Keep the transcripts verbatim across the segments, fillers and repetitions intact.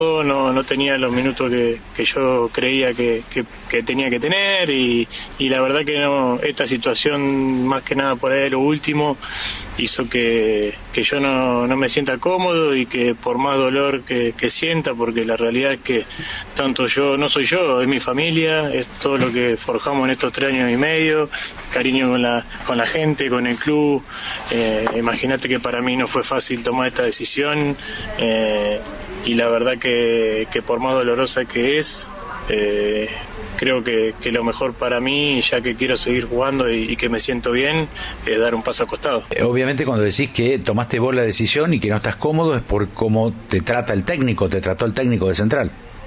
no, no tenía los minutos que, que yo creía que, que, que tenía que tener y, y la verdad que no, esta situación más que nada por ahí lo último hizo que, que yo no, no me sienta cómodo y que por más dolor que, que sienta, porque la realidad es que tanto yo, no soy yo, es mi familia, es todo lo que forjamos en estos tres años y medio, cariño con la, con la gente, con el club, eh, imagínate que para mí no fue fácil tomar esta decisión, eh, y la verdad que, que por más dolorosa que es, eh, creo que, que lo mejor para mí, ya que quiero seguir jugando y, y que me siento bien, es dar un paso al costado. Obviamente cuando decís que tomaste vos la decisión y que no estás cómodo es por cómo te trata el técnico, te trató el técnico de Central.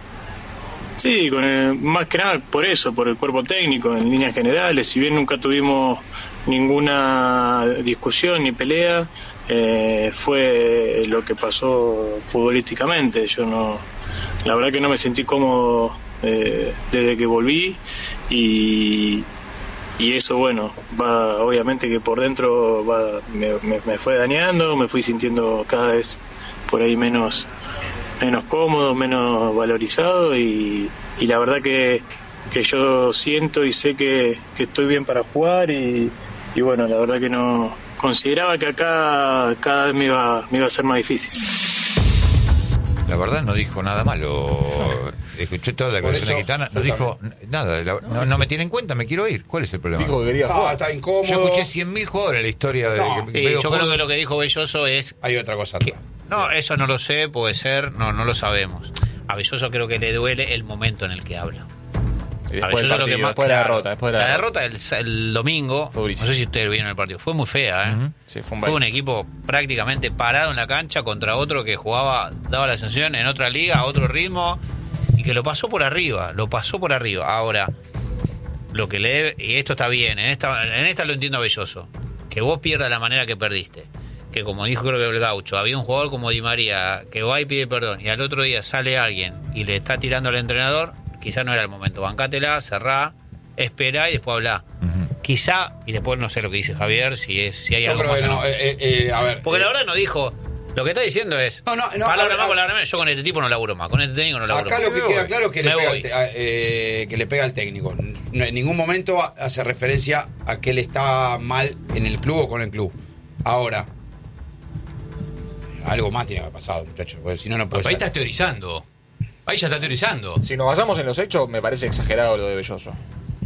Sí, con el, más que nada por eso, por el cuerpo técnico en líneas generales, si bien nunca tuvimos ninguna discusión ni pelea, eh, fue lo que pasó futbolísticamente. Yo no, la verdad que no me sentí cómodo eh, desde que volví y, y eso bueno, va obviamente que por dentro va, me, me, me fue dañando, me fui sintiendo cada vez por ahí menos menos cómodo, menos valorizado y, y la verdad que, que yo siento y sé que, que estoy bien para jugar y, y bueno, la verdad que no consideraba que acá cada vez me iba, me iba a ser más difícil. La verdad no dijo nada malo. Escuché toda la declaración de Quintana, no dijo nada, la, no, no me tiene en cuenta, me quiero ir. ¿Cuál es el problema? Dijo que quería jugar. Ah, está incómodo. Yo escuché cien mil jugadores en la historia de No, que Sí, veo yo fútbol. creo que lo que dijo Belloso es... Hay otra cosa que- atrás. no, eso no lo sé, puede ser, no no lo sabemos. A Belloso creo que le duele el momento en el que habla. Y A después, Belloso del lo que partido, más, después de la claro, derrota. Después de la la derrota el, el domingo, Fue no durísimo. sé si ustedes vieron el partido, fue muy fea, ¿eh? Ujú. Sí, fue un Fue baile. un equipo prácticamente parado en la cancha contra otro que jugaba, daba la sensación en otra liga, a otro ritmo, y que lo pasó por arriba, lo pasó por arriba. Ahora, lo que le debe, y esto está bien, en esta, en esta lo entiendo a Belloso, que vos pierdas la manera que perdiste. Que como dijo creo que el Gaucho, había un jugador como Di María que va y pide perdón, y al otro día sale alguien y le está tirando al entrenador, quizá no era el momento. Bancátela, cerrá, esperá y después hablá. Ujú. Quizá, y después no sé lo que dice Javier, si es si hay Yo algo creo más que o no. no. Eh, eh, eh, a ver. Porque eh, la verdad no dijo. Lo que está diciendo es. No, no, no, palabra a ver, más, a- palabra menos. Yo con este tipo no laburo más. Con este técnico no laburo Acá más. lo que Me queda voy. claro es que le, Me pega voy. al te- a- eh, que le pega al técnico. No, en ningún momento hace referencia a que él está mal en el club o con el club. Ahora, algo más tiene que haber pasado, muchachos, porque si no, no puede Ahí ser. estás teorizando. Ahí ya está teorizando. Si nos basamos en los hechos, me parece exagerado lo de Belloso.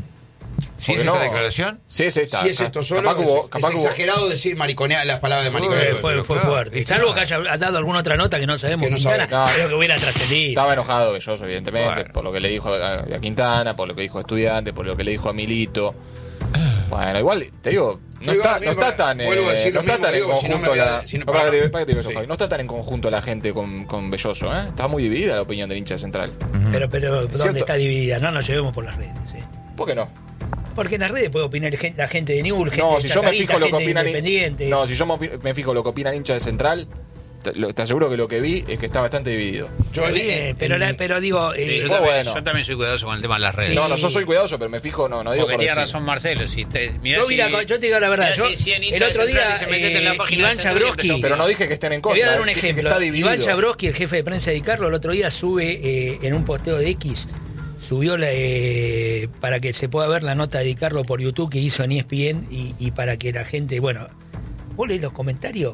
¿Sí es Porque esta no- declaración? Sí, es esta. Si es esto solo, Capaz que hubo- es, capaz es que hubo- exagerado decir mariconear las palabras de mariconeo. Fue, fue, fue claro, fuerte. es Salvo claro. que haya dado alguna otra nota que no sabemos, Que no Quintana, sabe. No. creo que hubiera trascendido. Estaba enojado Belloso, evidentemente, Bueno. por lo que le dijo a, a Quintana, por lo que dijo a Estudiante, por lo que le dijo a Milito. Bueno, igual, te digo, no Yo está, igual, no está tan, vuelvo a eh, decir no lo está mismo, tan en digo, si no me conjunto voy a- la... si no- no, para que te- para- para que te digo eso, sí. Javi. No está tan en conjunto la gente con, con Belloso, ¿eh? Está muy dividida la opinión del hincha de Central. Pero, pero ¿dónde cierto. está dividida? No nos llevemos por las redes. ¿sí? ¿Por qué no? Porque en las redes puede opinar gen- la gente de Newell's, gente No, de si yo me Chacarita, fijo lo que gente de opinan... Independiente. No, si yo me opi- me fijo lo que opinan hincha de Central, te, lo- te aseguro que lo que vi es que está bastante dividido. Yo Está en- bien, en- pero, la- pero digo... Sí, eh, yo, Oh, también, bueno. yo también soy cuidadoso con el tema de las redes. Sí. No, no, yo soy cuidadoso, pero me fijo, no, no digo Porque por tiene decir. razón Marcelo. Si te, mirá yo, si, mira, yo te digo la verdad, mirá yo, si cien el hinchas de otro Central día, y se metete en la eh, página Iván de Central y Chabrowski, empezó a Pero no opinar. dije que estén en te voy contra. a dar un dije que ejemplo. está dividido. Iván Chabrowski, el jefe de prensa de Carlos, el otro día sube eh, en un posteo de X, subió la, eh, para que se pueda ver la nota de Di Carlo por YouTube que hizo en E S P N y, y para que la gente, bueno, vos lees los comentarios,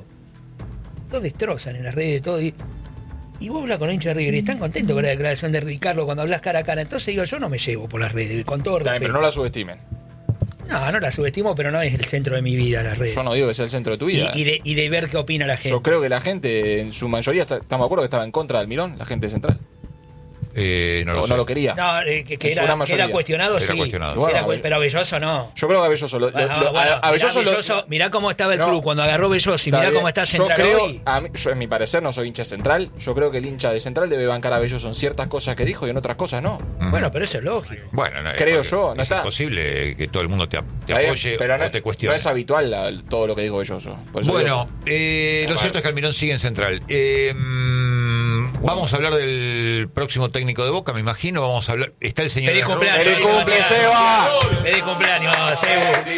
lo destrozan en las redes de todo y, y vos hablas con los hinchas de River y están contentos con la declaración de Di Carlo cuando hablas cara a cara. Entonces digo, yo no me llevo por las redes, con todo Está bien, respeto. pero no la subestimen. No, no la subestimo, pero no es el centro de mi vida las redes. Yo no digo que sea el centro de tu y, vida. y de, y de ver qué opina la gente. Yo creo que la gente, en su mayoría, está- estamos de acuerdo que estaba en contra del Mirón, la gente de Central. Eh, no lo o sé. no lo quería. No, eh, que, que En su era, gran que mayoría. era cuestionado, Era sí. cuestionado. Bueno, Era cu- pero a Belloso no. Yo creo que a Belloso lo, lo- Ah, lo- bueno, a, a Belloso mirá, lo- Belloso- mirá cómo estaba el No. club cuando agarró Belloso y mirá bien. cómo está Yo Central creo, hoy. a mí- yo, en mi parecer no soy hincha de Central, yo creo que el hincha de Central debe bancar a Belloso en ciertas cosas que dijo y en otras cosas no. Ujú. Bueno, pero eso es lógico. Bueno, no, creo es, yo, no es está. imposible que todo el mundo te, ap- te Está bien, apoye pero no, o te no cuestione. es habitual la- todo lo que dijo Belloso. Por eso Bueno, digo- eh, lo Bueno. cierto es que Almirón sigue en Central. Eh, mm, vamos a hablar del próximo técnico de Boca, me imagino. Vamos a hablar. Está el señor. Feliz Errol. cumpleaños. ¡Feliz cumple, Seba! Feliz cumpleaños, Sebu.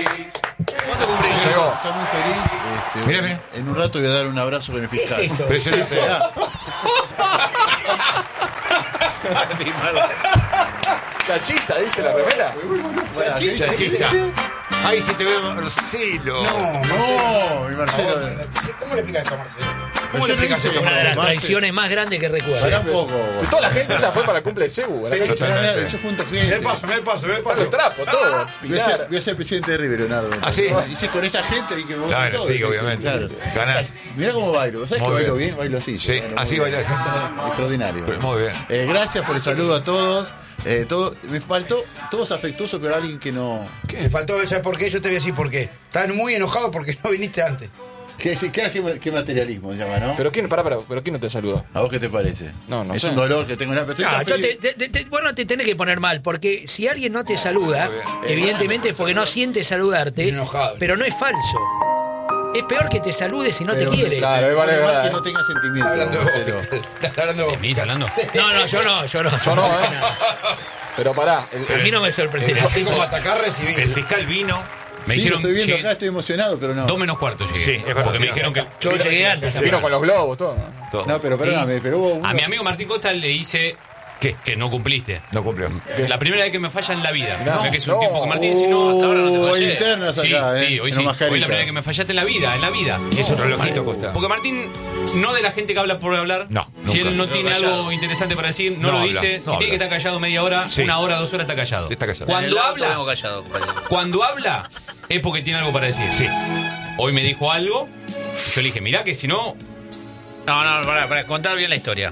Llegó. Estoy muy feliz. Este, Mira, mira. En un rato voy a dar un abrazo con el fiscal. ¿Qué es eso? Impresionante. Mirá. Chachista, dice la remera. Chachista, chachista. Ay, si te veo Marcelo. No, No, mi Marcelo. ¿Cómo le explicas esto a Marcelo? Pero ¿Cómo yo le no explicas hice esto a Una de las Marce- traiciones más grandes que recuerdo. Pará un poco. Y toda la gente esa fue para el cumple de Cebu. Sí, ¿verdad? Totalmente. yo junto Mira gente. el paso, mira el paso, mira el Los paso. trapos, todo. Voy a, ser, Pilar. voy a ser presidente de River, Leonardo. ¿Ah, sí? Hice con esa gente y que me gusta Claro, todo. sí, obviamente. Claro. Ganás. Mirá cómo bailo. ¿Sabes Muy que bailo bien. bien? Bailo así. Sí, Bailo así muy bien. bailás. Extraordinario. Muy bien. Eh, gracias por el saludo a todos. Eh, todo, me faltó, todos afectuosos, pero alguien que no. Me faltó, ¿sabes por qué? Yo te voy a decir por qué. Están muy enojados porque no viniste antes. ¿Qué, qué, qué, qué materialismo se llama, no? Pero quién, pará, pará, pero quién no te saludó. ¿A vos qué te parece? No, no es sé. un dolor que tengo. Pero estoy No, tan yo feliz. te, te, te, vos no te tenés que poner mal, porque si alguien no te saluda, evidentemente es porque no siente saludarte, Enojado. pero no es falso. Es peor que te salude si no Pero te quiere. Claro, igual es igual verdad, que eh. no tenga sentimiento. Hablando de vos, Marcelo. fiscal. Estás hablando de vos. ¿De mí está hablando? No, no, yo no, yo no. Yo no, ¿eh? Pero pará. El, A mí no me sorprendió. Así como atacar, recibí. El fiscal vino. Me Sí, lo dijeron estoy viendo llegué acá, estoy emocionado, pero no. dos menos cuarto llegué. Sí, es verdad. Porque me dijeron que... Yo llegué antes. vino con los globos, todo. Todo. No, pero perdóname, pero hubo uno. A mi amigo Martín Costa le hice ¿Qué? que no cumpliste. No cumplió. La primera vez que me falla en la vida. No, Mirá que es un no. tiempo que Martín dice, no, hasta ahora no te Uh, fallé. hay internas Sí, acá, eh, sí, hoy en sí. la Hoy es la mascarita. primera vez que me fallaste en la vida, en la vida. Y es un relojito, Costa. Porque Martín, no de la gente que habla por hablar. No, Si nunca. él no tiene callado. algo interesante para decir, no, No lo habla, dice. no si tiene habla. que estar callado media hora, Sí. una hora, dos horas está callado. Está callado. En el Cuando auto habla, vengo callado, compañero. cuando habla, es porque tiene algo para decir. Sí. Hoy me dijo algo. Yo le dije, mirá que si no. No, no, para, para contar bien la historia.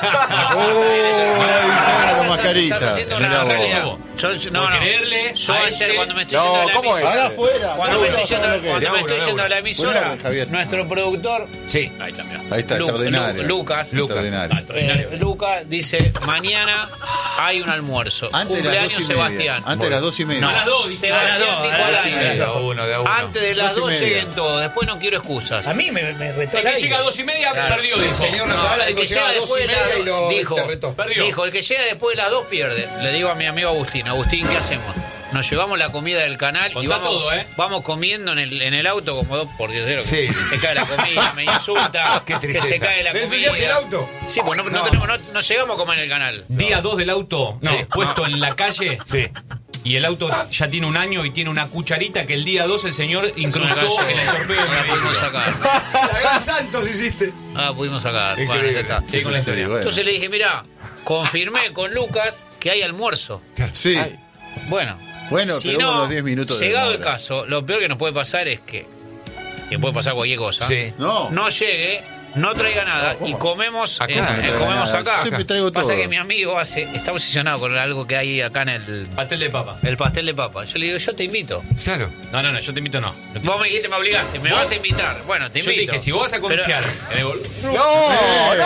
Oh, la interna, la mascarita. Estás haciendo Mirá una vos. realidad. Yo, yo- no, Por no. creerle Yo a ayer este- cuando me estoy No, yendo de la ¿cómo es? emisora- Haga afuera. Cuando no, me estoy no, yendo, no, no, cuando no, me Lauro, estoy yendo a la Lauro. emisora, Bueno, Javier. nuestro productor, Sí. Ahí está, mirá. Ahí está, Lu- extraordinario. Lu- Lucas, Extraordinario. eh, Lucas dice, mañana hay un almuerzo. Antes de las Cumpleaños dos y media. Sebastián. Antes de las dos y media. No, A las dos, dice. Sebastián A las dos, dijo a al las aire. dos. De a uno, de a uno. Antes de las Dos y dos media. lleguen todos, después no quiero excusas. A mí me, me retó El al que aire. llega a dos y media Claro. perdió, El dijo. señor No, Nazarala el dijo que llega a llega las dos y después de media y la lo dijo, te retó. Perdió. dijo, el que llega después de las dos pierde. Le digo a mi amigo Agustín, Agustín, ¿qué hacemos? Nos llevamos la comida del canal y Contá vamos, todo, ¿eh? vamos comiendo en el, en el auto como dos porqueros. Sí. Se cae la comida, me insulta, Qué que tristeza. se cae la ¿Le comida. ensucias el auto? Sí, pues no, no No. tenemos, no, no llegamos a comer en el canal. Día dos del auto No. sí, puesto en la calle. Sí. Y el auto ya tiene un año y tiene una cucharita que el día dos el señor incrustó en el torpedo de No la mi pudimos vehículo. sacar. La gran Santos hiciste. No la pudimos sacar. Bueno, Increíble. ya está. Sí, con la Sí, historia. bueno. Entonces le dije, mira, confirmé con Lucas que hay almuerzo. Sí. Bueno, Bueno, si pero hubo no, unos diez minutos de llegado el demora. caso, lo peor que nos puede pasar es que, que puede pasar cualquier cosa, Sí. No. no llegue, no traiga nada y comemos Acá. eh, No eh, traiga comemos nada. acá. Siempre traigo Pasa todo. que mi amigo hace está obsesionado con algo que hay acá en el, Pastel de papa. el pastel de papa. Yo le digo, yo te invito. Claro. No, no, no, yo te invito no. Vos me dijiste, me obligaste, me ¿Vos? vas a invitar. Bueno, te Yo invito. te dije, si vos vas a confiar en el bol- No, no.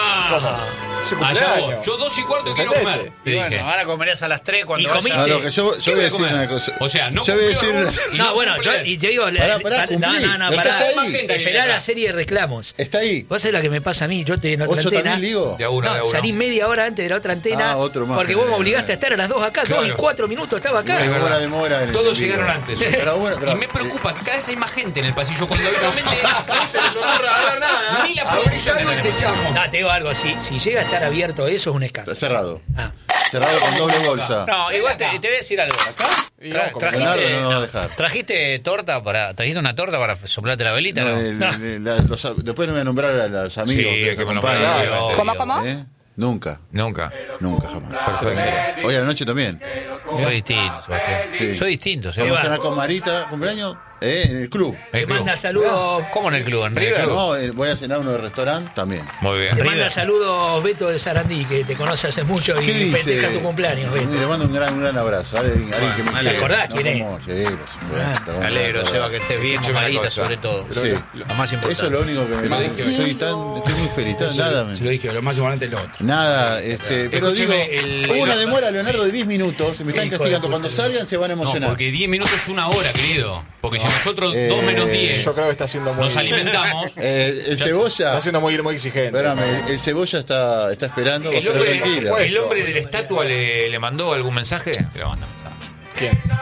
Ah, Ese allá cumpleaños. vos. Yo dos y cuarto quiero Defendete. comer. Te Y bueno, dije. ahora comerás a las tres cuando Y vaya- comiste. No, lo que yo, yo ¿Qué voy a voy a decir comer? una cosa. O sea, no yo voy a cumplió decir vos una- y No, no bueno, yo, cumple. y te digo, le- Pará, pará, no, cumplí. no, no, Está pará. ahí. Esperá la serie de reclamos. Está ahí. Vos sabés lo que me pasa a mí, yo te en otra ¿Ocho antena. también ligo? De a uno, de a No, uno. salí media hora antes de la otra antena. Ah, otro más. Porque vos me obligaste a estar a las dos acá, Claro. dos y cuatro minutos estaba acá. Hay verdad. una demora en el Todos envío. llegaron antes. Pero bueno, pero- Y me preocupa que cada vez hay más gente en el pasillo cuando habitualmente no se les ocurre hablar nada. Ni la Abrís producción algo y te tenemos. echamos. No, te digo algo, si, si llega a estar abierto eso es un Está escándalo. cerrado. Ah. Cerrado con doble bolsa. No, igual te, te voy a decir algo. Y Tra- no, como- Leonardo trajiste, no nos va a dejar. trajiste torta para, trajiste una torta para soplarte la velita, No, ¿no? el- No. el- la- los- después no voy a nombrar a los amigos Sí, que hay que nos nombrar, acompañan. obviamente. ¿Cómo, cómo? ¿Eh? Nunca, Nunca. nunca jamás. Perfecto. Hoy a la noche también. Soy distinto, Sebastián. Sí. Soy distinto, Vamos a Sebastián. cenar con Marita, cumpleaños, ¿eh? En el club. El Te club. manda saludos. ¿Cómo en el club? ¿En En el River? club. No, eh, voy a cenar uno de restaurante también. Muy Te bien. River. manda saludos Beto de Sarandí, que te conoce hace mucho y ¿Qué dice? festeja tu cumpleaños, Beto. Le mando un gran, un gran abrazo. Alguien, alguien que me ¿te quiere. acordás No, quién es? como- Sí, por supuesto. ¿cómo Me me alegro, voy a Seba, acordar? que estés bien, Escuchame una mamadita cosa. sobre todo. Sí. Lo más importante. Eso es lo único que me lo dije. Estoy, tan, estoy muy feliz. tan- Nada, me- Se lo dije, lo más importante es lo otro. nada. Este, pero digo, Escúcheme, el- hubo una demora, Leonardo, de diez minutos. Se me están Hijo de castigando. puta. Cuando salgan se van a No, emocionar. porque diez minutos es una hora, querido. Porque si nosotros Eh, dos menos diez Yo creo que está siendo muy, nos alimentamos. Eh, el cebolla. está siendo muy, muy exigente. Espérame, el cebolla está, está esperando. ¿El va a estar hombre, tranquila. el hombre de la estatua le, le mandó algún mensaje? Te lo manda mensaje. ¿Quién?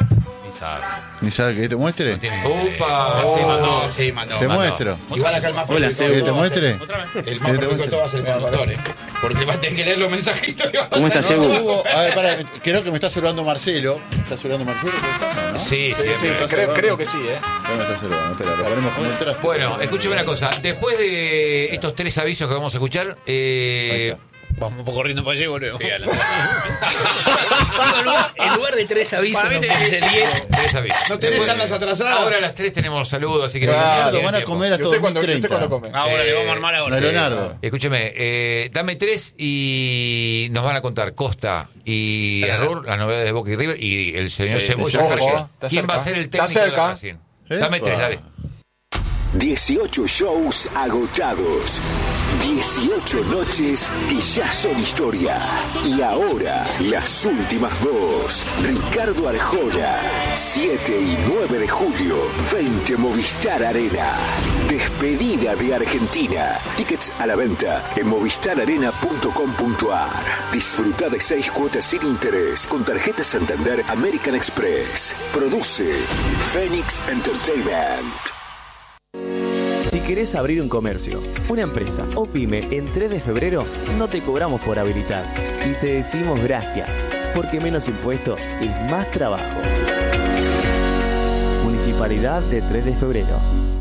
Ni sabe. ¿Ni sabe que te muestre? No tiene Upa, Oh, sí, mandó. sí, mandó. ¿Te mandó. muestro? Igual acá el más Hola, prolijo de ¿Que te todos va a ser- muestre? Otra vez. El más ¿Que te prolijo de muestre? todo va a ser el conductor, ¿eh? Porque va a tener que leer los mensajitos. y va a- ¿Cómo estás, No, Ebu? Hugo, a ver, pará, creo que me está saludando Marcelo. ¿Está saludando Marcelo? ¿Puede ser? No, ¿no? Sí, Sí, sí. sí, está creo, saludando. creo que sí, ¿eh? ¿Cómo me está saludando? Espera, lo ponemos como el traste. Bueno, escúcheme una cosa. Después de estos tres avisos que vamos a escuchar, eh, Vamos un poco corriendo para allá y volvemos. en, lugar, en lugar de tres avisos, Para mí nos tiene que dice ser diez. tres avisos. No tenés Después- tandas atrasadas. Ahora a las tres tenemos saludos, así que... Claro, tienen Leonardo, van a tiempo. comer ¿Y hasta usted cuándo, y usted dos mil cuándo treinta. come? Ahora Eh, le vamos a armar ahora. No, Leonardo. Escúcheme, eh, dame tres y nos van a contar Costa y Error, las novedades de Boca y River, y el señor Sí, Cebolla. ojo, García. está ¿Quién cerca. va a ser el Está técnico de cerca. Racing? Dame Epa. tres, dale. dieciocho shows agotados. dieciocho noches que ya son historia. Y ahora, las últimas dos. Ricardo Arjona, siete y nueve de julio, veinte Movistar Arena. Despedida de Argentina. Tickets a la venta en movistar arena punto com punto a r. Disfruta de seis cuotas sin interés con tarjeta Santander American Express. Produce Phoenix Entertainment. Si querés abrir un comercio, una empresa o pyme en tres de febrero, no te cobramos por habilitar. Y te decimos gracias, porque menos impuestos es más trabajo. Municipalidad de tres de febrero.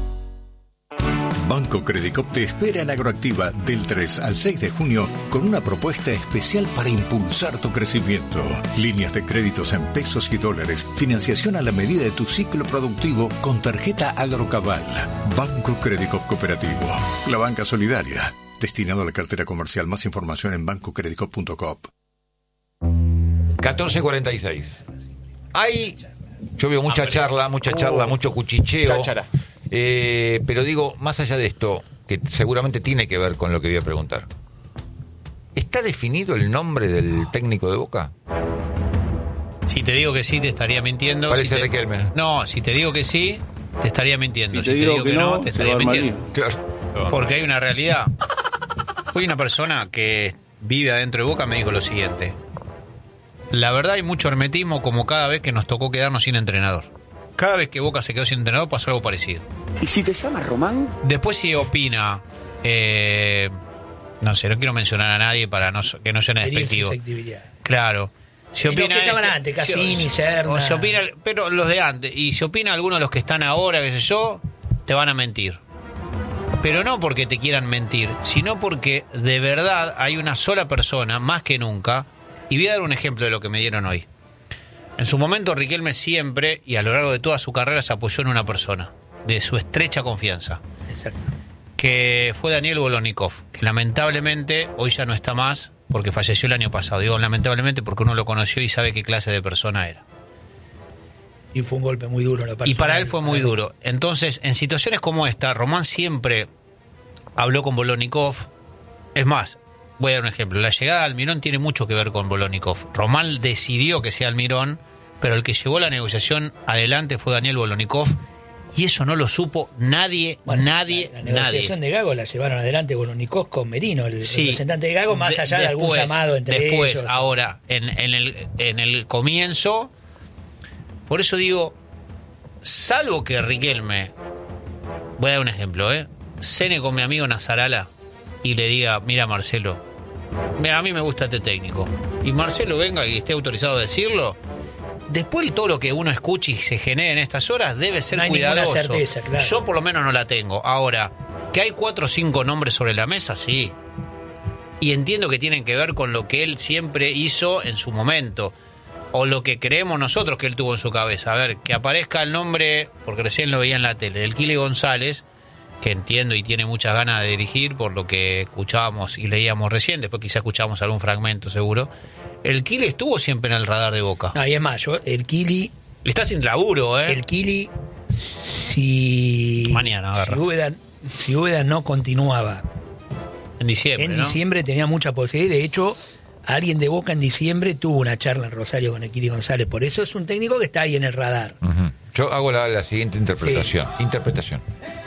Banco Credicop te espera en Agroactiva del tres al seis de junio con una propuesta especial para impulsar tu crecimiento. Líneas de créditos en pesos y dólares, financiación a la medida de tu ciclo productivo con tarjeta Agrocabal. Banco Credicop Cooperativo, la banca solidaria, destinado a la cartera comercial. Más información en banco credicop punto com. catorce cuarenta y seis. Hay, yo veo mucha charla, mucha charla, Uh, mucho cuchicheo. cháchara. Eh, pero digo, más allá de esto, que seguramente tiene que ver con lo que voy a preguntar. ¿Está definido el nombre del técnico de Boca? Si te digo que sí, te estaría mintiendo. Parece Si te- Riquelme. No, si te digo que sí, te estaría mintiendo. Si te digo que no, te se estaría va a armar mintiendo. Claro. Porque hay una realidad. Hoy una persona que vive adentro de Boca me dijo lo siguiente. La verdad hay mucho hermetismo como cada vez que nos tocó quedarnos sin entrenador. Cada vez que Boca se quedó sin entrenador pasó algo parecido. ¿Y si te llamas Román? Después si opina, eh, no sé, no quiero mencionar a nadie para no, que no suene Herir despectivo. susceptibilidad. Claro. Si Y los que estaban antes, Cassini, Serna. O se opina, pero los de antes. Y si opina algunos de los que están ahora, qué sé yo, te van a mentir. Pero no porque te quieran mentir, sino porque de verdad hay una sola persona, más que nunca, y voy a dar un ejemplo de lo que me dieron hoy. En su momento Riquelme siempre, y a lo largo de toda su carrera, se apoyó en una persona, de su estrecha confianza, Exacto. que fue Daniel Bolonikov, que lamentablemente hoy ya no está más, porque falleció el año pasado. Digo lamentablemente porque uno lo conoció y sabe qué clase de persona era. Y fue un golpe muy duro en la Y personal. para él fue muy duro. Entonces, en situaciones como esta, Román siempre habló con Bolonikov. Es más, voy a dar un ejemplo. La llegada de Almirón tiene mucho que ver con Bolonikov. Román decidió que sea Almirón, pero el que llevó la negociación adelante fue Daniel Bolonikov. Y eso no lo supo nadie, Bueno, nadie, la, la negociación nadie. de Gago la llevaron adelante Bolonikov con Merino, el Sí. representante de Gago, más De- allá de algún después- llamado entre después, ellos. ahora, en, en, el, en el comienzo, por eso digo, salvo que Riquelme, voy a dar un ejemplo, ¿eh? Cene con mi amigo Nazarala y le diga, mira Marcelo, mira, a mí me gusta este técnico, y Marcelo venga y esté autorizado a decirlo, después todo lo que uno escuche y se genere en estas horas debe ser No hay ninguna cuidadoso. certeza, claro. Yo por lo menos no la tengo. Ahora, que hay cuatro o cinco nombres sobre la mesa, sí. Y entiendo que tienen que ver con lo que él siempre hizo en su momento. O lo que creemos nosotros que él tuvo en su cabeza. A ver, que aparezca el nombre, porque recién lo veía en la tele, del Kili González, que entiendo y tiene muchas ganas de dirigir por lo que escuchábamos y leíamos recién, después quizá escuchamos algún fragmento seguro. El Kili estuvo siempre en el radar de Boca. No, y es más, yo, el Kili, Está sin laburo, ¿eh? el Kili, si, Mañana agarra. si Úbeda, si Úbeda no continuaba En diciembre, en ¿no? diciembre tenía mucha posibilidad. De hecho, alguien de Boca en diciembre tuvo una charla en Rosario con el Kili González. Por eso es un técnico que está ahí en el radar. Ujú. Yo hago la, la siguiente interpretación. Interpretación.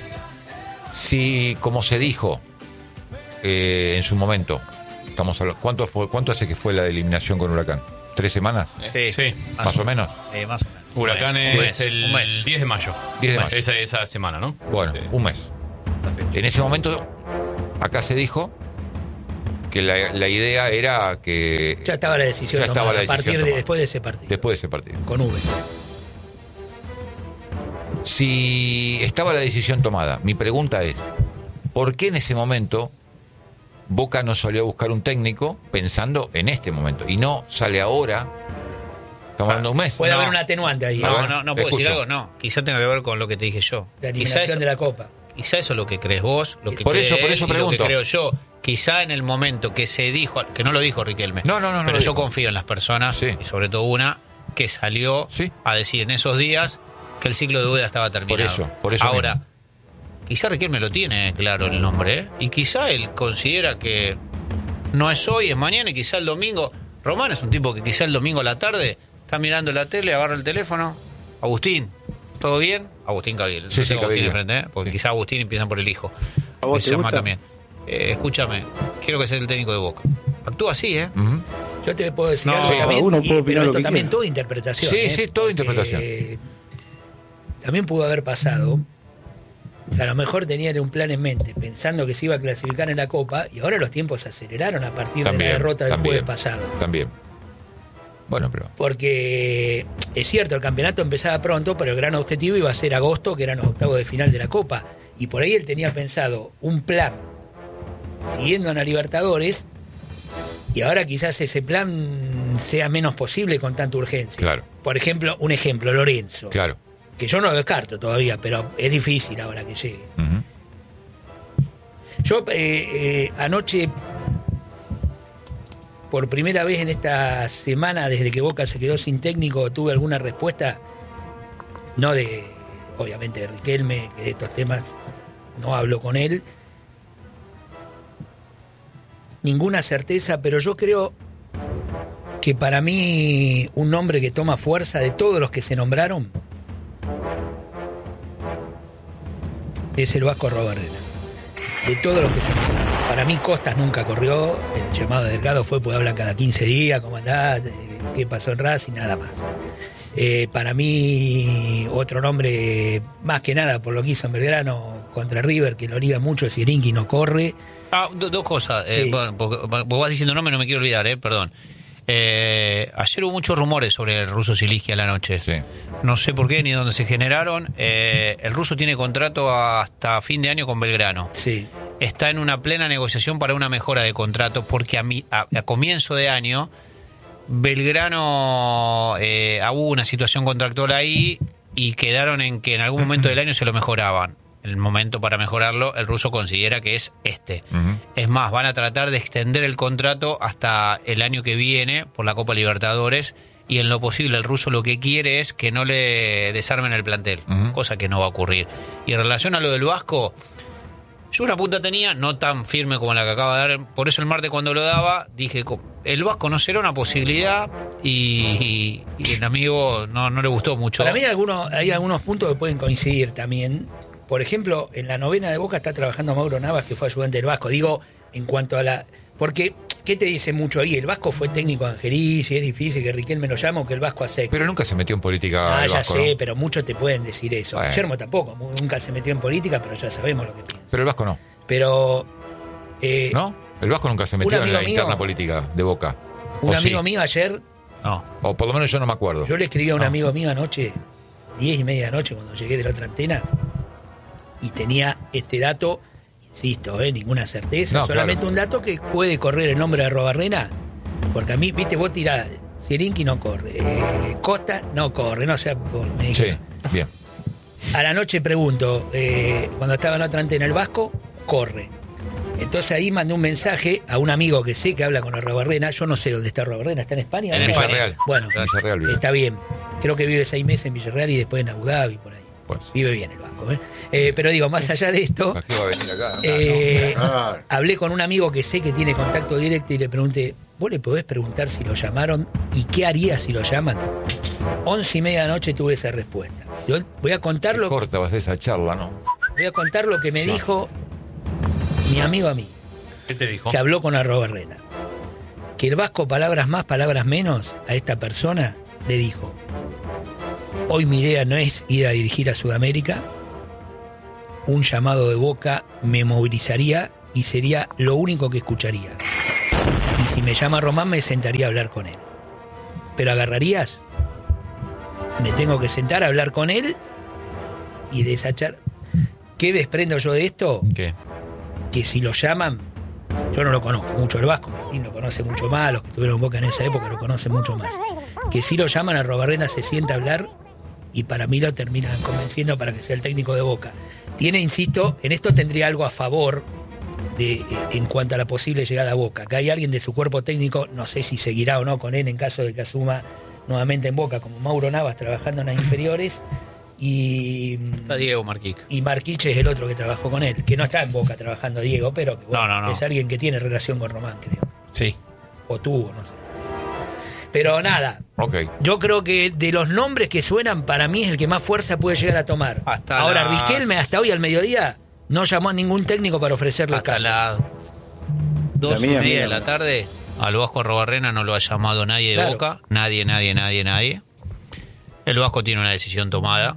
Si, como se dijo eh, en su momento, estamos hablando, ¿cuánto fue, cuánto hace que fue la eliminación con Huracán? ¿Tres semanas? Sí, Sí. Más o menos. Eh, más o menos. Huracán Un mes, es el un mes. diez de mayo. diez de Un mayo. mes. Esa, esa semana, ¿no? Bueno, Sí. un mes. En ese momento, acá se dijo que la, la idea era que... Ya estaba la decisión Ya estaba tomada, la a partir decisión de tomada. después de ese partido. Después de ese partido. Con V. Si estaba la decisión tomada, mi pregunta es, ¿por qué en ese momento Boca no salió a buscar un técnico pensando en este momento? Y no sale ahora, estamos hablando de un mes. Puede No. haber un atenuante ahí. No, A ver, no, no puedo decir escucho. algo, no. Quizá tenga que ver con lo que te dije yo. La Quizá eliminación eso, de la Copa. quizá eso es lo que crees vos, lo que Por cree eso- por él eso y lo pregunto. que creo yo. Quizá en el momento que se dijo, que no lo dijo Riquelme, No, no, no, no pero lo yo dijo. confío en las personas, Sí. y sobre todo una que salió Sí. a decir en esos días que el ciclo de duda estaba terminado. Por eso, por eso Ahora, mismo. quizá Riquelme lo tiene claro el nombre, ¿eh? Y quizá él considera que no es hoy, es mañana, y quizá el domingo. Román es un tipo que quizá el domingo a la tarde está mirando la tele, agarra el teléfono. Agustín, ¿todo bien? Agustín Cavill. Sí, No sí, tengo Agustín Cavill. enfrente, ¿eh? Porque Sí. quizá Agustín empiezan por el hijo. ¿A vos Que se te llama gusta? también. Eh, escúchame, quiero que seas el técnico de Boca. Actúa así, ¿eh? Ujú. Yo te puedo decir No, algo sí, también, uno y- puede opinar pero lo esto que también quiera. todo interpretación. Sí, ¿eh? sí, todo Porque interpretación. También pudo haber pasado que a lo mejor tenían un plan en mente, pensando que se iba a clasificar en la Copa, y ahora los tiempos se aceleraron a partir de También, la derrota del también. jueves pasado. También. Bueno, pero... Porque es cierto, el campeonato empezaba pronto, pero el gran objetivo iba a ser agosto, que eran los octavos de final de la Copa. Y por ahí él tenía pensado un plan siguiendo a la Libertadores, y ahora quizás ese plan sea menos posible con tanta urgencia. Claro, Por ejemplo, un ejemplo, Lorenzo, claro. que yo no lo descarto todavía, pero es difícil ahora que llegue. Ujú. Yo eh, eh, anoche, por primera vez en esta semana, desde que Boca se quedó sin técnico, tuve alguna respuesta, no de, obviamente, de Riquelme, que de estos temas no hablo con él, ninguna certeza, pero yo creo que para mí un nombre que toma fuerza de todos los que se nombraron es el Vasco Robarrena. De todos los que se nombraron. Para mí Costas nunca corrió, el llamado de Delgado fue, pues hablan cada quince días, cómo andás, eh, qué pasó en Racing, nada más. Eh, para mí otro nombre, más que nada por lo que hizo en Belgrano contra River, que lo liga mucho, Sirinki no corre. Ah, do- dos cosas. Eh, Sí. bueno, porque, porque vas diciendo nombre, no me quiero olvidar, eh, perdón. Eh, ayer hubo muchos rumores sobre el ruso Silinski a la noche. Sí. No sé por qué ni dónde se generaron. Eh, el ruso tiene contrato hasta fin de año con Belgrano. Sí. Está en una plena negociación para una mejora de contrato porque a, mi, a, a comienzo de año Belgrano eh, hubo una situación contractual ahí y quedaron en que en algún momento del año se lo mejoraban. El momento para mejorarlo, el ruso considera que es este. Ujú. Es más, van a tratar de extender el contrato hasta el año que viene por la Copa Libertadores y en lo posible el ruso lo que quiere es que no le desarmen el plantel, Ujú. cosa que no va a ocurrir. Y en relación a lo del Vasco, yo una punta tenía, no tan firme como la que acaba de dar, por eso el martes cuando lo daba, dije, co- el Vasco no será una posibilidad y, y- y el amigo no, no le gustó mucho. Para mí hay algunos, hay algunos puntos que pueden coincidir también. Por ejemplo, en la novena de Boca está trabajando Mauro Navas, que fue ayudante del Vasco. Digo, en cuanto a la... Porque, ¿qué te dice mucho ahí? El Vasco fue técnico de Angelici, es difícil que Riquelme lo llame o que el Vasco acepte. Pero nunca se metió en política Ah, el ya Vasco, sé, ¿no? pero muchos te pueden decir eso. Bueno. Guillermo tampoco, mu- nunca se metió en política, pero ya sabemos lo que piensa. Pero el Vasco no. Pero... eh, ¿No? El Vasco nunca se un metió en amigo la mío- interna política de Boca. Un ¿O amigo sí? mío ayer, No. O por lo menos yo no me acuerdo. yo le escribí a un No. amigo mío anoche, diez y media de la noche, cuando llegué de la otra antena, y tenía este dato, insisto, eh, ninguna certeza, No, solamente claro. un dato que puede correr el nombre de Robarrena, porque a mí, viste, vos tirás, Sirinki no corre, eh, Costa no corre, no sé, vos me Sí, dijiste. bien. A la noche pregunto, eh, cuando estaba en otra antena, el Vasco corre. Entonces ahí mandé un mensaje a un amigo que sé que habla con el Robarrena. Yo no sé dónde está Robarrena, ¿está en España? En ¿Dónde está? España. Bueno, En Villarreal vive. está bien. Creo que vive seis meses en Villarreal y después en Abu Dhabi, por ahí. Pues, Vive bien el Vasco, ¿eh? Eh, pero digo, más allá de esto, ¿para qué va a venir acá? Ah, eh, Ah, hablé con un amigo que sé que tiene contacto directo y le pregunté, ¿vos le podés preguntar si lo llamaron y qué haría si lo llaman? Once y media de la noche tuve esa respuesta. Yo voy a contar Qué lo, corta va a ser esa charla, ¿no? voy a contar lo que me dijo mi amigo a mí, ¿Qué te dijo? que habló con Arroba Barrena. Que el Vasco, palabras más, palabras menos, a esta persona le dijo, Hoy mi idea no es ir a dirigir a Sudamérica. Un llamado de Boca me movilizaría y sería lo único que escucharía. Y si me llama Román me sentaría a hablar con él. ¿Pero agarrarías? Me tengo que sentar a hablar con él y desachar. ¿Qué desprendo yo de esto? ¿Qué? Que si lo llaman, yo no lo conozco mucho el Vasco, Martín lo conoce mucho más, los que estuvieron en Boca en esa época lo conocen mucho más. Que si lo llaman a Robarrena se sienta a hablar y para mí lo terminan convenciendo para que sea el técnico de Boca. Tiene, insisto, en esto tendría algo a favor de, en cuanto a la posible llegada a Boca. Que hay alguien de su cuerpo técnico, no sé si seguirá o no con él en caso de que asuma nuevamente en Boca, como Mauro Navas trabajando en las inferiores. Y está Diego Marquic. Y Marquic es el otro que trabajó con él, que no está en Boca trabajando Diego, pero que, bueno, no, no, no. es alguien que tiene relación con Román, creo. Sí. O tuvo, no sé. Pero nada, okay. Yo creo que de los nombres que suenan, para mí es el que más fuerza puede llegar a tomar. Hasta Ahora, las... Riquelme hasta hoy al mediodía no llamó a ningún técnico para ofrecerle hasta las dos y media de la tarde al Vasco Arrobarrena no lo ha llamado nadie de claro. Boca, nadie, nadie, nadie, nadie. El Vasco tiene una decisión tomada.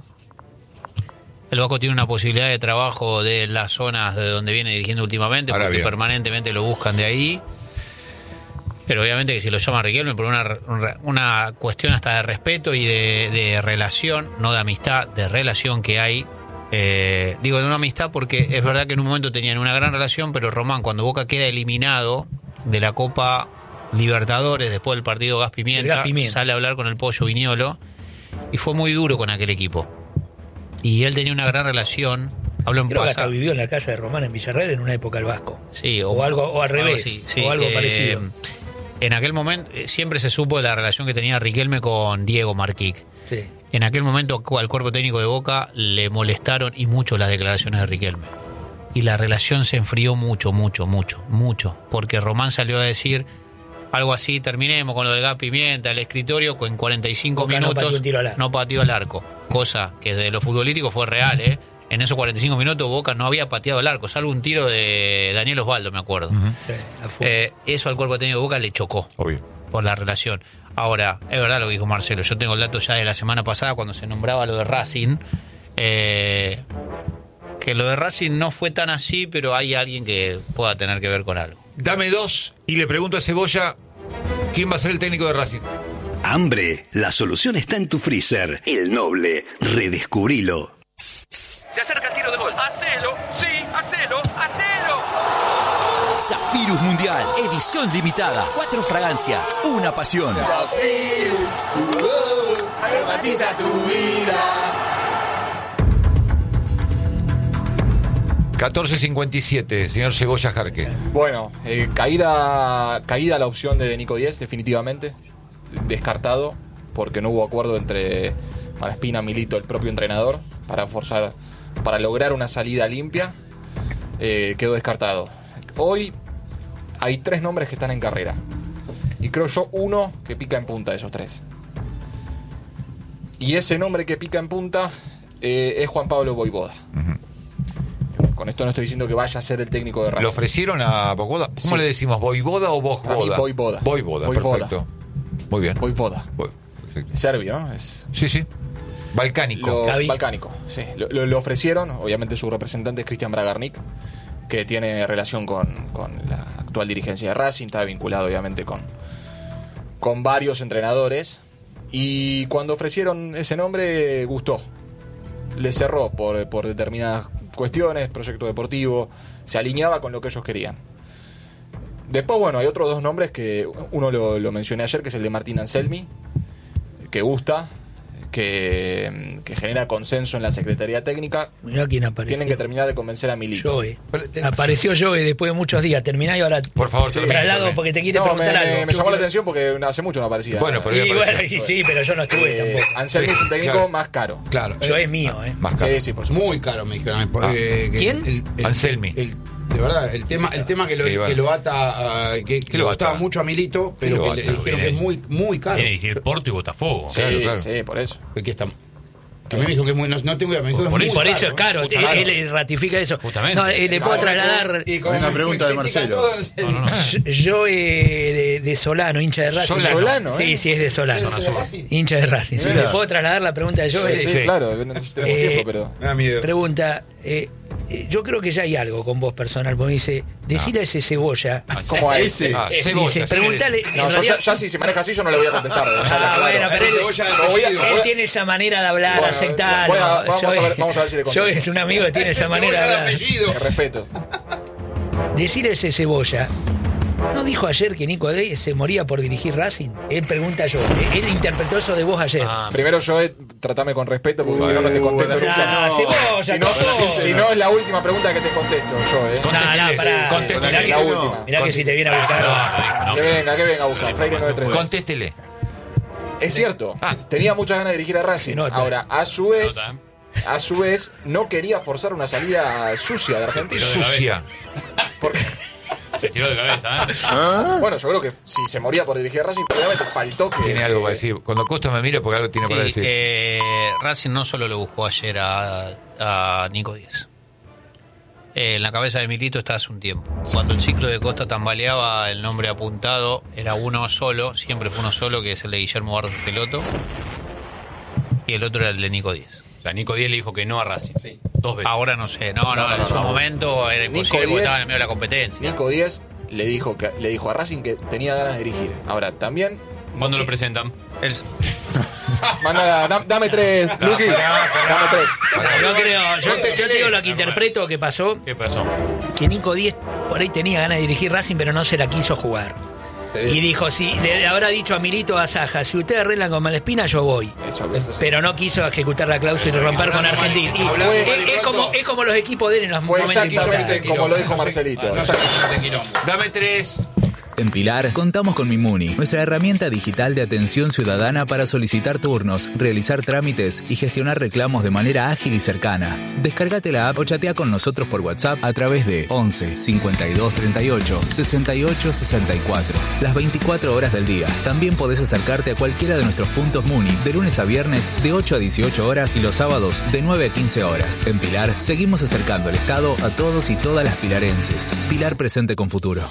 El Vasco tiene una posibilidad de trabajo de las zonas de donde viene dirigiendo últimamente, Ahora porque bien. permanentemente lo buscan de ahí. Pero obviamente que si lo llama Riquelme por una, una cuestión hasta de respeto y de, de relación, no de amistad, de relación que hay. Eh, digo de una amistad porque es verdad que en un momento tenían una gran relación, pero Román, cuando Boca queda eliminado de la Copa Libertadores después del partido Gas Pimienta, Gas Pimienta, sale a hablar con el Pollo Viñolo y fue muy duro con aquel equipo. Y él tenía una gran relación. Hablo en Creo que vivió en la casa de Román en Villarreal en una época el Vasco. Sí, o, o algo o al revés, sí, sí, o algo eh, parecido. En aquel momento eh, siempre se supo de la relación que tenía Riquelme con Diego Marquic. Sí. En aquel momento al cuerpo técnico de Boca le molestaron y mucho las declaraciones de Riquelme. Y la relación se enfrió mucho, mucho, mucho, mucho. Porque Román salió a decir algo así, terminemos con lo del Gas Pimienta, el escritorio, en cuarenta y cinco Boca minutos no pateó, un tiro al arco. no pateó al arco. Cosa que desde lo futbolístico fue real, ¿eh? En esos cuarenta y cinco minutos Boca no había pateado el arco, salvo un tiro de Daniel Osvaldo, me acuerdo. Uh-huh. Sí, eh, eso al cuerpo técnico de Boca le chocó. Obvio. Por la relación. Ahora, es verdad lo que dijo Marcelo, yo tengo el dato ya de la semana pasada cuando se nombraba lo de Racing, eh, que lo de Racing no fue tan así, pero hay alguien que pueda tener que ver con algo. Dame dos y le pregunto a Cebolla, ¿quién va a ser el técnico de Racing? Hambre, la solución está en tu freezer. El Noble, redescubrilo. Se acerca el tiro de gol. Hacelo, sí, hacelo, hacelo. Zafirus Mundial, edición limitada. Cuatro fragancias, una pasión. Zafirus, uh, aromatiza tu vida. catorce cincuenta y siete, señor Cebolla Jarque. Bueno, eh, caída, caída la opción de Nico Díez, definitivamente. Descartado, porque no hubo acuerdo entre Malaspina, Milito, el propio entrenador, para forzar, para lograr una salida limpia. Eh, quedó descartado. Hoy hay tres nombres que están en carrera. Y creo yo uno que pica en punta de esos tres. Y ese nombre que pica en punta eh, es Juan Pablo Voivoda. Uh-huh. Con esto no estoy diciendo que vaya a ser el técnico de Racing. ¿Lo ofrecieron a Voivoda? ¿Cómo sí. le decimos? ¿Voivoda o Voivoda? Voivoda. Voivoda, perfecto. Muy bien. Voivoda. Serbio, ¿no? Es... Sí, sí. Balcánico. Lo, balcánico, sí. Lo, lo, lo ofrecieron, obviamente su representante es Cristian Bragarnik, que tiene relación con, con la actual dirigencia de Racing, está vinculado obviamente con, con varios entrenadores. Y cuando ofrecieron ese nombre, gustó. Le cerró por, por determinadas cuestiones, proyecto deportivo, se alineaba con lo que ellos querían. Después, bueno, hay otros dos nombres que uno lo, lo mencioné ayer, que es el de Martín Anselmi, que gusta, que, que genera consenso en la Secretaría Técnica. Mirá quién apareció. Tienen que terminar de convencer a Milito. Joey. Apareció Joey después de muchos días. Terminá y ahora por favor, sí, traslado porque te quiere no, preguntar me, algo. Me, me llamó la atención porque hace mucho no aparecía. Bueno, pero y bueno, y, sí, pero yo no estuve eh, tampoco. Anselmi sí, es un técnico claro. más caro. Claro. Yo es mío, ¿eh? Más caro. Sí, sí, por supuesto. Muy caro, me dijeron. Ah. Eh, ¿Quién? El, el, Anselmi. El, de verdad, el tema, el tema que lo, que lo ata, uh, que, que le gustaba mucho a Milito, pero que le dijeron que es muy, muy caro. Viene el Porto y Botafogo. Sí, claro, claro. Sí, por eso. Aquí estamos. Que me dijo que muy, no, no tengo idea, me dijo que es Por, muy por caro, eso es caro, ¿eh? él, él ratifica eso. Justamente. No, eh, le puedo trasladar. Hay una pregunta de Marcelo. No, no, no. Yo eh, de, de Solano, hincha de Racing. Solano, Solano, Sí, ¿eh? sí, es de Solano. Zona sur. Hincha de Racing. Sí, Mira. ¿le puedo trasladar la pregunta de Joe? Sí, sí, claro, no tenemos Eh, tiempo, pero... Me da miedo. Pregunta, eh, eh, yo creo que ya hay algo con vos personal, porque dice, decile a ese cebolla. ¿Cómo a Ese. ese? Ah, Eh, cebolla, dice, sí, preguntale. sí. en No, yo realidad- ya, ya si se maneja así yo no le voy a contestar. ya Ah, está bueno, claro. pero él, Cebolla de Yo voy a- apellido. él tiene esa manera de hablar, Bueno, aceptar. voy a- vamos a ver- vamos a ver si le Yo contesto. es un amigo que tiene esa manera de hablar. Te respeto. Decirle a ese cebolla. ¿No dijo ayer que Nico Díaz se moría por dirigir Racing? Él pregunta yo. Él interpretó eso de vos ayer. Ah, Primero yo, eh, tratame con respeto porque si no, no te contesto Uh, nunca. Ah, no. cebolla, Si no, tampoco. si, si no es la última pregunta que te contesto yo, ¿eh? No, no, pará. Contéstele. Mirá la que, última. mirá que si te viene a buscar. No, no, Que no. venga, que venga a buscar. Freire novecientos treinta y dos. Contéstele. Es cierto, Ah. tenía muchas ganas de dirigir a Racing. Se nota. Ahora, a su vez, Nota. a su vez, no quería forzar una salida sucia de Argentina. Pero de Sucia. Porque, Se tiró de cabeza, ¿eh? bueno, yo creo que si se moría por dirigir a Racing, probablemente faltó que... Tiene algo que- para decir. Cuando Costa me mira, porque algo tiene para Sí, decir. eh, Racing no solo lo buscó ayer a, a Nico Díaz. Eh, en la cabeza de Milito está hace un tiempo. Cuando el ciclo de Costa tambaleaba, el nombre apuntado era uno solo, siempre fue uno solo, que es el de Guillermo Barros Peloto. Y el otro era el de Nico Díaz. O sea, Nico Díaz le dijo que no a Racing. Dos veces. Ahora no sé, no, no, No, no, en no, su no. momento era Nico imposible porque Díaz- estaba en el medio de la competencia. Nico Díaz le dijo, que, le dijo a Racing que tenía ganas de dirigir. Ahora, también... ¿Cuándo lo presentan? El- Manda, dam- dame tres, Luqui. Dame tres. Yo creo, yo, yo te digo lo que interpreto que pasó, ¿Qué pasó? que Nico Díaz por ahí tenía ganas de dirigir Racing, pero no se la quiso jugar. Y dijo, si le habrá dicho a Milito, a Saja, si ustedes arreglan con Malespina, yo voy. Eso, eso, Pero no quiso ejecutar la cláusula y romper con Argentina. Y Hablando es, mal y es pronto. como, es como los equipos de él en los Fue momentos exactamente importantes. como lo dijo Marcelito. No se meten en quilombo. Dame tres. En Pilar contamos con Mimuni, nuestra herramienta digital de atención ciudadana para solicitar turnos, realizar trámites y gestionar reclamos de manera ágil y cercana. Descárgate la app o chatea con nosotros por WhatsApp a través de once cincuenta y dos treinta y ocho sesenta y ocho sesenta y cuatro. Las veinticuatro horas del día. También podés acercarte a cualquiera de nuestros puntos Muni de lunes a viernes de ocho a dieciocho horas y los sábados de nueve a quince horas. En Pilar seguimos acercando el Estado a todos y todas las pilarenses. Pilar presente con futuro.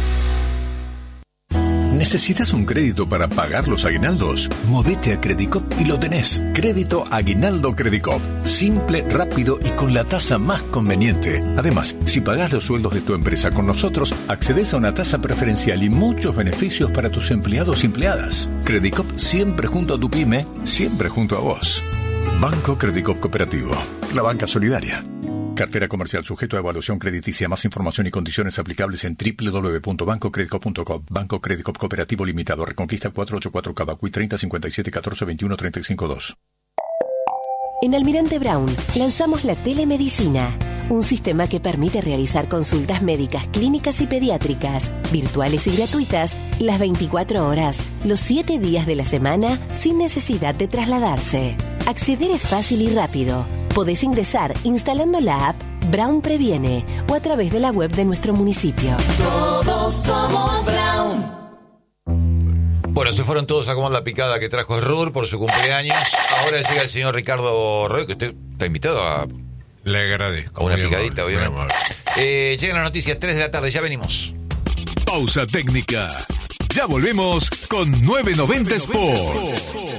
¿Necesitas un crédito para pagar los aguinaldos? Movete a Credicop y lo tenés. Crédito Aguinaldo Credicop. Simple, rápido y con la tasa más conveniente. Además, si pagás los sueldos de tu empresa con nosotros, accedes a una tasa preferencial y muchos beneficios para tus empleados y empleadas. Credicop siempre junto a tu pyme, siempre junto a vos. Banco Credicop Cooperativo. La banca solidaria. Cartera comercial sujeto a evaluación crediticia. Más información y condiciones aplicables en doble u doble u doble u punto banco credicop punto com. Banco Credicop Cooperativo Limitado. Reconquista cuatrocientos ochenta y cuatro Cavacuy treinta cincuenta y siete catorce veintiuno treinta y cinco dos. En Almirante Brown lanzamos la telemedicina, un sistema que permite realizar consultas médicas, clínicas y pediátricas, virtuales y gratuitas, las veinticuatro horas, los siete días de la semana, sin necesidad de trasladarse. Acceder es fácil y rápido. Podés ingresar instalando la app Brown Previene o a través de la web de nuestro municipio. Todos somos Brown. Bueno, se fueron todos a comer la picada que trajo Rur por su cumpleaños. Ahora llega el señor Ricardo Roy, que usted está invitado a, Le agradezco. a una muy picadita, amable, obviamente. muy amable. Eh, llegan las noticias, tres de la tarde, ya venimos. Pausa técnica. Ya volvemos con novecientos noventa Sport.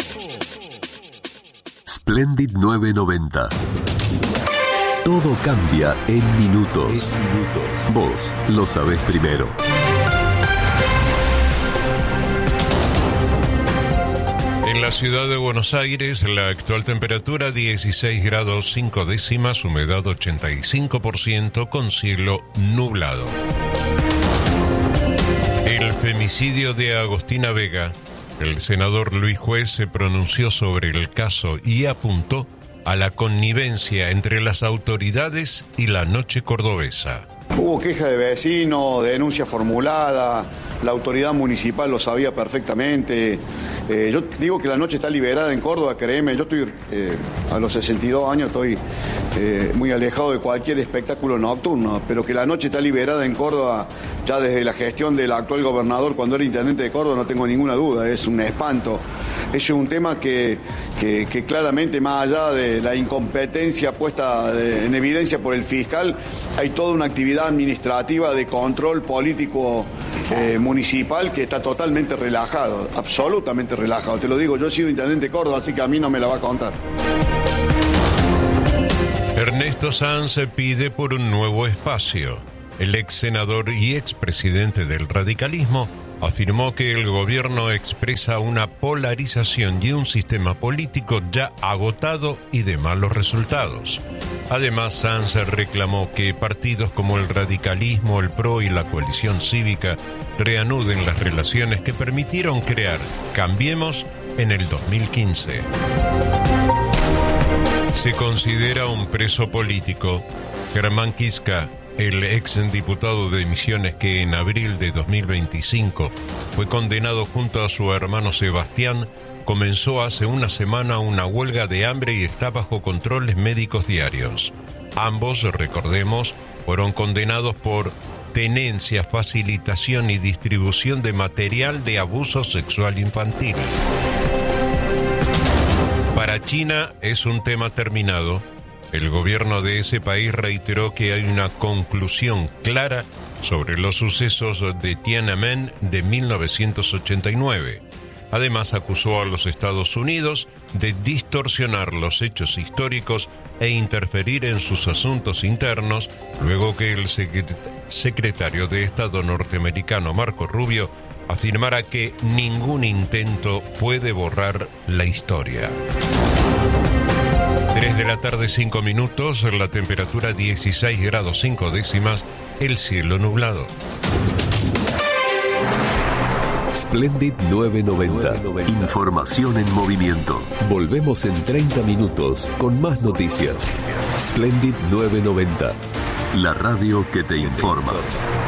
Splendid novecientos noventa. Todo cambia en minutos. Vos lo sabés primero. En la ciudad de Buenos Aires, la actual temperatura dieciséis grados cinco décimas, humedad ochenta y cinco por ciento con cielo nublado. El femicidio de Agostina Vega. El senador Luis Juez se pronunció sobre el caso y apuntó a la connivencia entre las autoridades y la noche cordobesa. Hubo queja de vecinos, denuncia formulada, la autoridad municipal lo sabía perfectamente. Eh, yo digo que la noche está liberada en Córdoba, créeme, yo estoy eh, a los sesenta y dos años, estoy eh, muy alejado de cualquier espectáculo nocturno, pero que la noche está liberada en Córdoba ya desde la gestión del actual gobernador cuando era intendente de Córdoba, no tengo ninguna duda, es un espanto. Eso es un tema que, que, que claramente, más allá de la incompetencia puesta de, en evidencia por el fiscal, hay toda una actividad administrativa de control político eh, municipal que está totalmente relajado, absolutamente relajado. Te lo digo, yo he sido intendente de Córdoba, así que a mí no me la va a contar. Ernesto Sanz pide por un nuevo espacio. El ex senador y expresidente del radicalismo afirmó que el gobierno expresa una polarización y un sistema político ya agotado y de malos resultados. Además, Sanz reclamó que partidos como el radicalismo, el PRO y la coalición cívica reanuden las relaciones que permitieron crear Cambiemos en el dos mil quince. Se considera un preso político. Germán Quisca, el ex diputado de Misiones que en abril de dos mil veinticinco fue condenado junto a su hermano Sebastián, comenzó hace una semana una huelga de hambre y está bajo controles médicos diarios. Ambos, recordemos, fueron condenados por tenencia, facilitación y distribución de material de abuso sexual infantil. Para China es un tema terminado. El gobierno de ese país reiteró que hay una conclusión clara sobre los sucesos de Tiananmen de mil novecientos ochenta y nueve. Además, acusó a los Estados Unidos de distorsionar los hechos históricos e interferir en sus asuntos internos, luego que el secretario de Estado norteamericano Marco Rubio afirmara que ningún intento puede borrar la historia. tres de la tarde, cinco minutos, la temperatura dieciséis grados cinco décimas, el cielo nublado. Splendid novecientos noventa. Información en movimiento. Volvemos en treinta minutos con más noticias. Splendid novecientos noventa. La radio que te informa.